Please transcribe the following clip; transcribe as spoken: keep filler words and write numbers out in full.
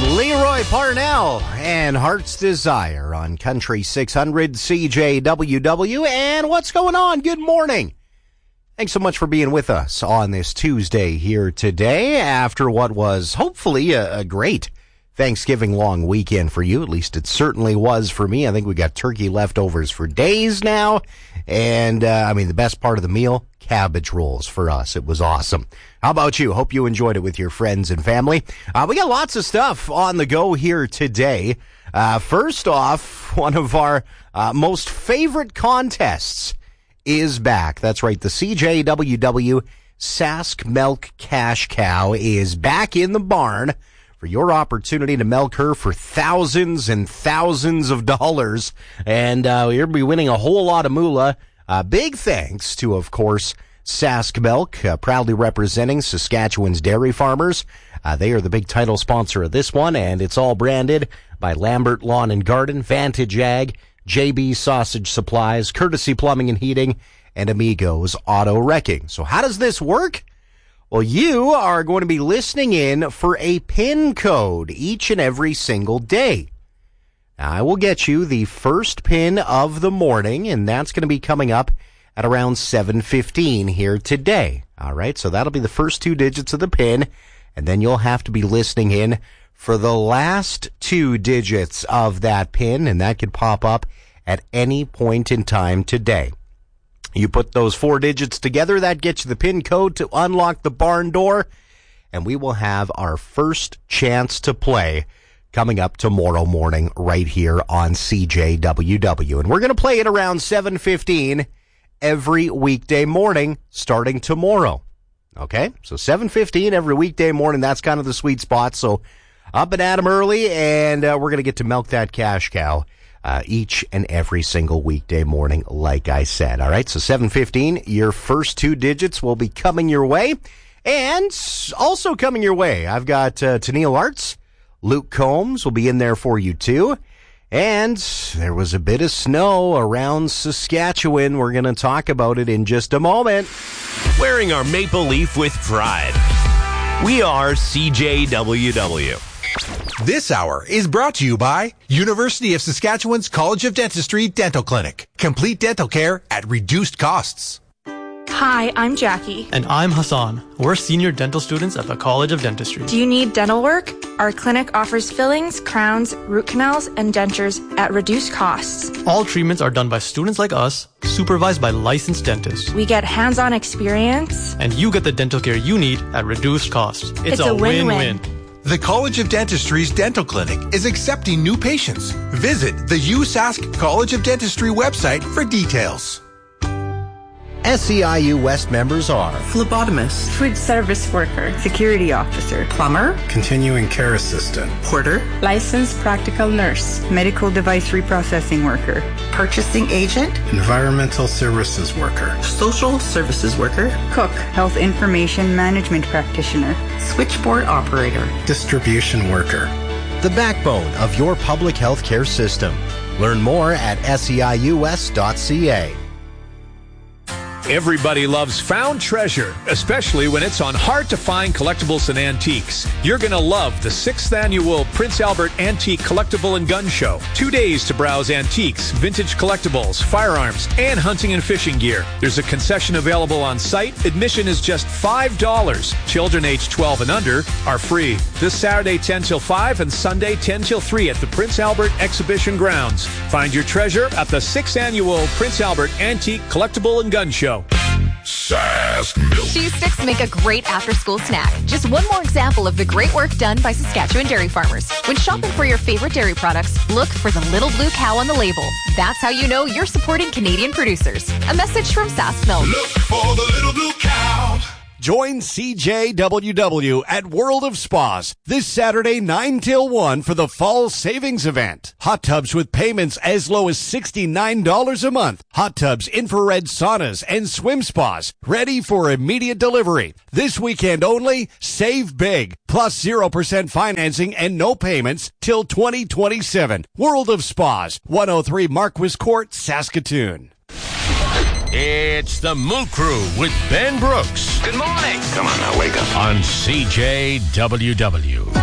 Leroy Parnell and Heart's Desire on Country six hundred C J W W. And what's going on? Good morning. Thanks so much for being with us on this Tuesday here today after what was hopefully a, a great Thanksgiving long weekend for you. At least it certainly was for me. I think we got turkey leftovers for days now. And, uh, I mean, the best part of the meal, cabbage rolls for us. It was awesome. How about you? Hope you enjoyed it with your friends and family. Uh, we got lots of stuff on the go here today. Uh, first off, one of our uh, most favorite contests is back. That's right. The C J W W Sask Milk Cash Cow is back in the barn for your opportunity to milk her for thousands and thousands of dollars. And uh, you'll be winning a whole lot of moolah. Uh, big thanks to, of course, Sask Milk, uh, proudly representing Saskatchewan's dairy farmers. Uh, they are the big title sponsor of this one, and it's all branded by Lambert Lawn and Garden, Vantage Ag, J B Sausage Supplies, Courtesy Plumbing and Heating, and Amigos Auto Wrecking. So how does this work? Well, you are going to be listening in for a PIN code each and every single day. Now, I will get you the first PIN of the morning, and that's going to be coming up at around seven fifteen here today. All right, so that'll be the first two digits of the PIN, and then you'll have to be listening in for the last two digits of that PIN, and that could pop up at any point in time today. You put those four digits together, that gets you the PIN code to unlock the barn door, and we will have our first chance to play coming up tomorrow morning right here on C J W W. And we're going to play it around seven fifteen every weekday morning starting tomorrow. Okay? So seven fifteen every weekday morning, that's kind of the sweet spot. So up and at 'em early, and uh, we're going to get to milk that cash cow Uh, each and every single weekday morning, like I said. All right, so seven fifteen, your first two digits will be coming your way. And also coming your way, I've got uh, Tennille Arts, Luke Combs will be in there for you too. And there was a bit of snow around Saskatchewan. We're going to talk about it in just a moment. Wearing our maple leaf with pride. We are C J W W. This hour is brought to you by University of Saskatchewan's College of Dentistry Dental Clinic. Complete dental care at reduced costs. Hi, I'm Jackie. And I'm Hassan. We're senior dental students at the College of Dentistry. Do you need dental work? Our clinic offers fillings, crowns, root canals, and dentures at reduced costs. All treatments are done by students like us, supervised by licensed dentists. We get hands-on experience. And you get the dental care you need at reduced costs. It's, it's a, a win-win. win-win. The College of Dentistry's Dental Clinic is accepting new patients. Visit the U S A S C College of Dentistry website for details. S E I U West members are phlebotomist, food service worker, security officer, plumber, continuing care assistant, porter, licensed practical nurse, medical device reprocessing worker, purchasing agent, environmental services worker, social services worker, cook, health information management practitioner, switchboard operator, distribution worker. The backbone of your public health care system. Learn more at S E I U S dot C A. Everybody loves found treasure, especially when it's on hard-to-find collectibles and antiques. You're going to love the sixth Annual Prince Albert Antique Collectible and Gun Show. Two days to browse antiques, vintage collectibles, firearms, and hunting and fishing gear. There's a concession available on site. Admission is just five dollars. Children aged twelve and under are free. This Saturday, ten till five, and Sunday, ten till three at the Prince Albert Exhibition Grounds. Find your treasure at the sixth Annual Prince Albert Antique Collectible and Gun Show. Sask Milk. Cheese sticks make a great after-school snack. Just one more example of the great work done by Saskatchewan dairy farmers. When shopping for your favorite dairy products, look for the little blue cow on the label. That's how you know you're supporting Canadian producers. A message from Sask Milk. Look for the little blue cow. Join C J W W at World of Spas this Saturday nine till one for the Fall Savings Event. Hot tubs with payments as low as sixty-nine dollars a month. Hot tubs, infrared saunas, and swim spas ready for immediate delivery. This weekend only, save big. Plus zero percent financing and no payments till twenty twenty-seven. World of Spas, one oh three Marquis Court, Saskatoon. It's the Moo Crew with Ben Brooks. Good morning. Come on now, wake up. On C J W W.